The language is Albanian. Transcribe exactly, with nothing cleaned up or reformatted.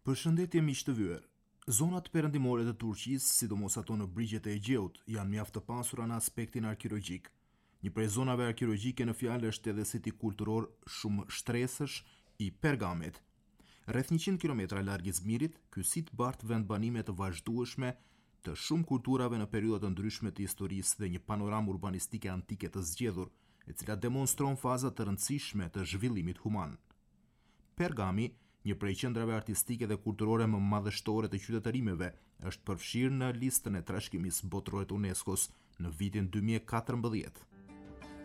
Përshëndetje miq të vyer. Zonat perëndimore të Turqisë, sidomos ato në brigjet e Egjeut, janë mjaft të pasura në aspektin arkeologjik. Një prej zonave arkeologjike në fjalë është edhe siti kulturor shumë shtresësh i Pergamit. Rreth njëqind kilometra larg Izmirit, ky sit bart vend banime të vazhdueshme të shumë kulturave në periudha të ndryshme të historisë dhe një panoramë urbanistike antike të zgjedhur, e cila demonstron faza të rëndësishme të zhvillimit human. Pergami, një prej qendrave artistike dhe kulturore më madhështore të qytetërimeve, është përfshirë në listën e trashëgimisë botërore të UNESCO-s në vitin dy mijë e katërmbëdhjetë.